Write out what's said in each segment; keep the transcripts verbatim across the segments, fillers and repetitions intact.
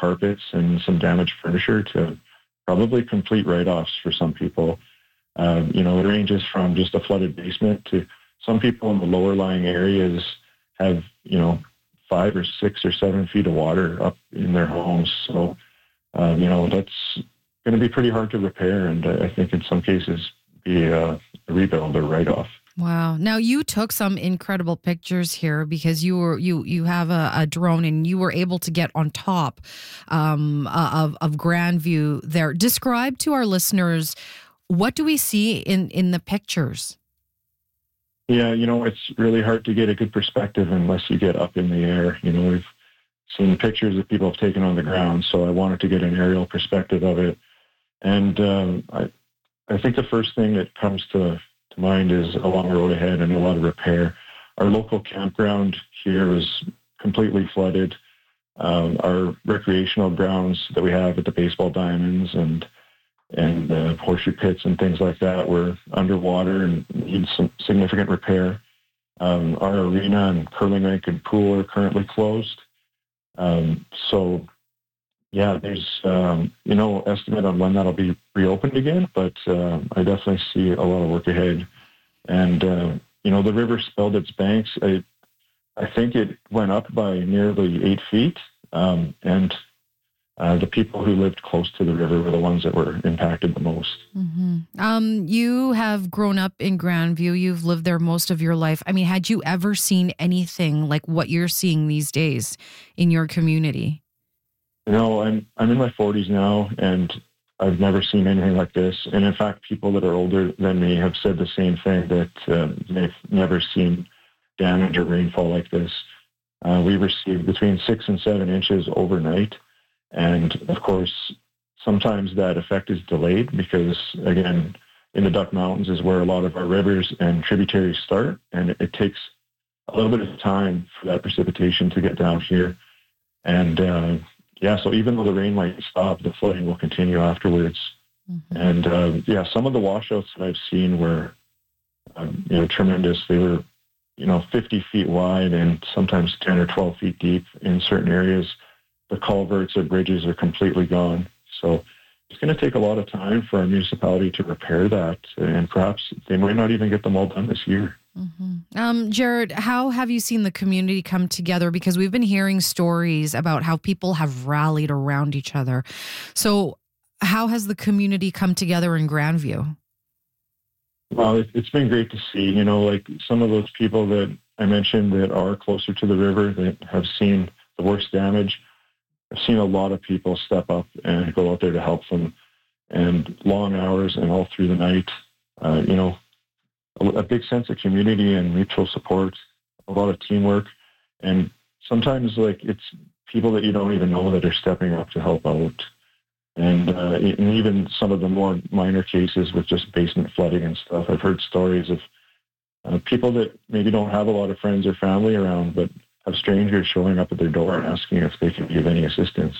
carpets and some damaged furniture to probably complete write-offs for some people. Um, you know, it ranges from just a flooded basement to some people in the lower lying areas have, you know, five or six or seven feet of water up in their homes. So, um, you know, that's going to be pretty hard to repair, and I think in some cases be a, a rebuild or write-off. Wow. Now you took some incredible pictures here because you were you you have a, a drone and you were able to get on top um, of of Grandview there. Describe to our listeners, what do we see in in the pictures? Yeah, you know, it's really hard to get a good perspective unless you get up in the air. You know, we've seen pictures that people have taken on the ground, so I wanted to get an aerial perspective of it. And um, I I think the first thing that comes to to mind is a long road ahead and a lot of repair. Our local campground here was completely flooded. Um, our recreational grounds that we have at the baseball diamonds and and uh, horseshoe pits and things like that were underwater and need some significant repair. Um, our arena and curling rink and pool are currently closed. Um, so, yeah, there's um, you know estimate on when that'll be reopened again, but uh, I definitely see a lot of work ahead. And uh, you know, the river spilled its banks. I, I think it went up by nearly eight feet, um, and uh, the people who lived close to the river were the ones that were impacted the most. Mm-hmm. Um, you have grown up in Grandview. You've lived there most of your life. I mean, had you ever seen anything like what you're seeing these days in your community? You know, I'm I'm in my forties now, and I've never seen anything like this. And in fact, people that are older than me have said the same thing, that uh, they've never seen damage or rainfall like this. Uh, we received between six and seven inches overnight. And of course, sometimes that effect is delayed because, again, in the Duck Mountains is where a lot of our rivers and tributaries start. And it, it takes a little bit of time for that precipitation to get down here. And, uh, Yeah, so even though the rain might stop, the flooding will continue afterwards. Mm-hmm. And uh, yeah, some of the washouts that I've seen were, um, you know, tremendous. They were, you know, fifty feet wide and sometimes ten or twelve feet deep in certain areas. The culverts or bridges are completely gone. So it's going to take a lot of time for our municipality to repair that, and perhaps they might not even get them all done this year. Mm-hmm. Um, Jared, how have you seen the community come together? Because we've been hearing stories about how people have rallied around each other. So how has the community come together in Grandview? Well, it, it's been great to see, you know, like some of those people that I mentioned that are closer to the river that have seen the worst damage. I've seen a lot of people step up and go out there to help them, and long hours and all through the night, uh, you know, a big sense of community and mutual support, a lot of teamwork. And sometimes like it's people that you don't even know that are stepping up to help out. And, uh, and even some of the more minor cases with just basement flooding and stuff, I've heard stories of uh, people that maybe don't have a lot of friends or family around, but have strangers showing up at their door and asking if they can give any assistance.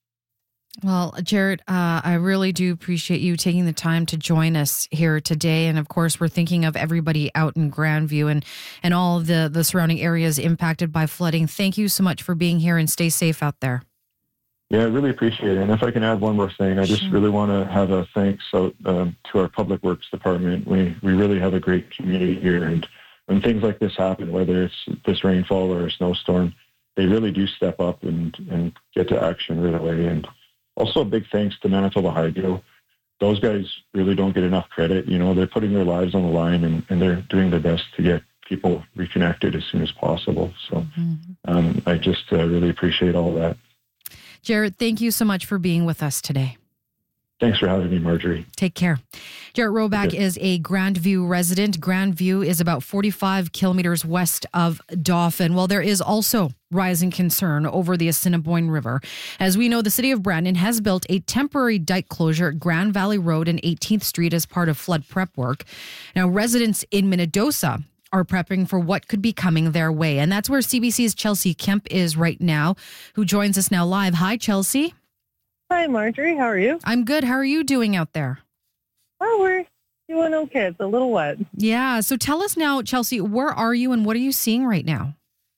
Well, Jared, uh, I really do appreciate you taking the time to join us here today. And of course, we're thinking of everybody out in Grandview and, and all of the, the surrounding areas impacted by flooding. Thank you so much for being here, and stay safe out there. Yeah, I really appreciate it. And if I can add one more thing, I just sure. really want to have a thanks out, um, to our Public Works Department. We, we really have a great community here. And when things like this happen, whether it's this rainfall or a snowstorm, they really do step up and, and get to action right away. And also a big thanks to Manitoba Hydro. Those guys really don't get enough credit. You know, they're putting their lives on the line, and, and they're doing their best to get people reconnected as soon as possible. So mm-hmm. um, I just uh, really appreciate all that. Jared, thank you so much for being with us today. Thanks for having me, Marjorie. Take care. Jared Roback is a Grandview resident. Grandview is about forty-five kilometers west of Dauphin. Well, there is also rising concern over the Assiniboine River. As we know, the city of Brandon has built a temporary dike closure at Grand Valley Road and eighteenth Street as part of flood prep work. Now, residents in Minnedosa are prepping for what could be coming their way. And that's where C B C's Chelsea Kemp is right now, who joins us now live. Hi, Chelsea. Hi, Marjorie. How are you? I'm good. How are you doing out there? Oh, we're doing okay. It's a little wet. Yeah. So tell us now, Chelsea, where are you and what are you seeing right now?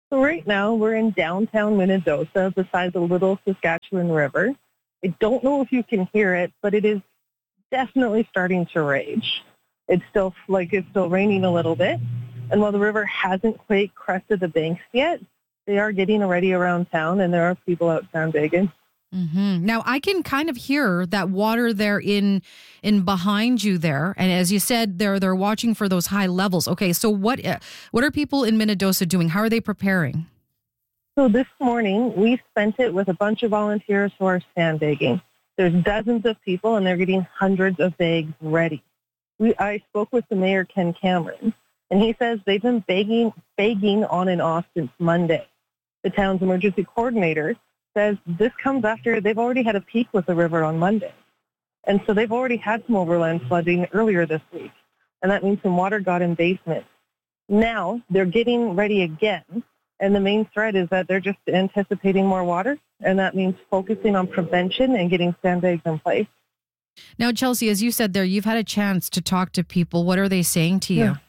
So right now we're in downtown Minnedosa beside the Little Saskatchewan River. I don't know if you can hear it, but it is definitely starting to rage. It's still like it's still raining a little bit. And while the river hasn't quite crested the banks yet, they are getting ready around town, and there are people out sandbagging. Mm-hmm. Now, I can kind of hear that water there in in behind you there. And as you said, they're, they're watching for those high levels. Okay, so what uh, what are people in Minnedosa doing? How are they preparing? So this morning, we spent it with a bunch of volunteers who are sandbagging. There's dozens of people, and they're getting hundreds of bags ready. We I spoke with the mayor, Ken Cameron, and he says they've been bagging, bagging on and off since Monday. The town's emergency coordinator says this comes after they've already had a peak with the river on Monday. And so they've already had some overland flooding earlier this week. And that means some water got in basements. Now they're getting ready again. And the main threat is that they're just anticipating more water. And that means focusing on prevention and getting sandbags in place. Now, Chelsea, as you said there, you've had a chance to talk to people. What are they saying to you? Yeah.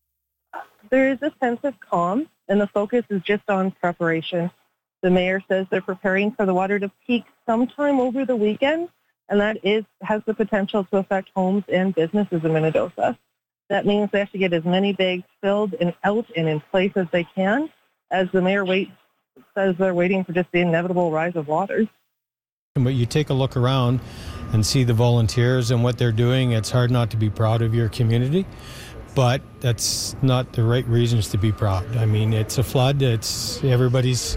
There is a sense of calm, and the focus is just on preparation. The mayor says they're preparing for the water to peak sometime over the weekend, and that is has the potential to affect homes and businesses in Minnedosa. That means they have to get as many bags filled and out and in place as they can, as the mayor waits, says they're waiting for just the inevitable rise of water. But you take a look around and see the volunteers and what they're doing, it's hard not to be proud of your community. But that's not the right reasons to be proud. I mean, it's a flood. It's everybody's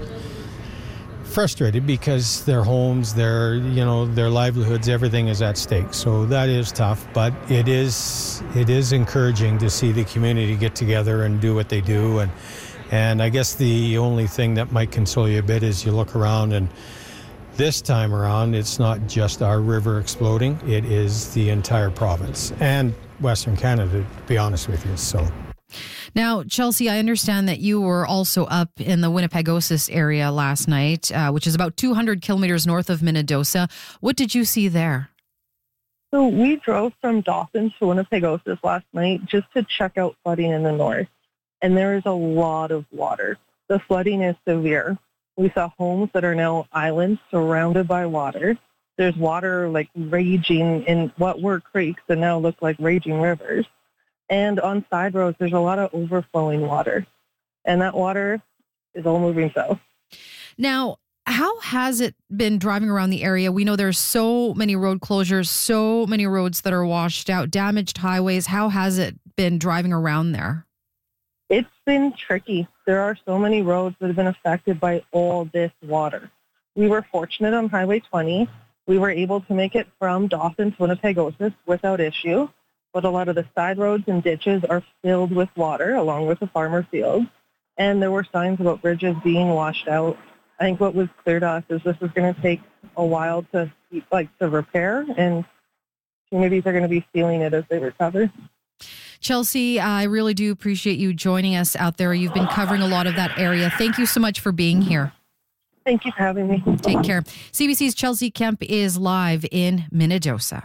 frustrated because their homes, their you know, their livelihoods, everything is at stake. So that is tough. But it is it is encouraging to see the community get together and do what they do. And and I guess the only thing that might console you a bit is you look around, and this time around, it's not just our river exploding. It is the entire province and Western Canada, to be honest with you. So, now, Chelsea, I understand that you were also up in the Winnipegosis area last night, uh, which is about two hundred kilometers north of Minnedosa. What did you see there? So we drove from Dauphin to Winnipegosis last night just to check out flooding in the north, and there is a lot of water. The flooding is severe. We saw homes that are now islands surrounded by water. There's water like raging in what were creeks and now look like raging rivers. And on side roads, there's a lot of overflowing water. And that water is all moving south. Now, how has it been driving around the area? We know there's so many road closures, so many roads that are washed out, damaged highways. How has it been driving around there? It's been tricky. There are so many roads that have been affected by all this water. We were fortunate on Highway twenty. We were able to make it from Dauphin to Winnipegosis without issue, but a lot of the side roads and ditches are filled with water along with the farmer fields, and there were signs about bridges being washed out. I think what was clear to us is this is going to take a while to like to repair, and communities are going to be feeling it as they recover. Chelsea, I really do appreciate you joining us out there. You've been covering a lot of that area. Thank you so much for being here. Thank you for having me. Take care. C B C's Chelsea Kemp is live in Minnedosa.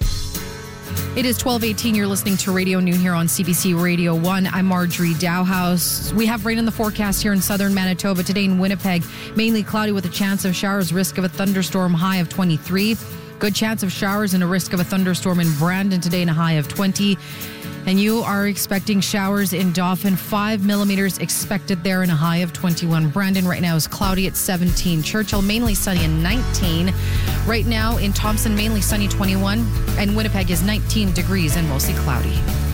It is twelve eighteen. You're listening to Radio Noon here on C B C Radio one. I'm Marjorie Dowhouse. We have rain in the forecast here in southern Manitoba. Today in Winnipeg, mainly cloudy with a chance of showers, risk of a thunderstorm, high of twenty-three. Good chance of showers and a risk of a thunderstorm in Brandon today and a high of twenty. And you are expecting showers in Dauphin, five millimeters expected there and a high of twenty-one. Brandon right now is cloudy at seventeen. Churchill mainly sunny and nineteen. Right now in Thompson mainly sunny twenty-one. And Winnipeg is nineteen degrees and mostly cloudy.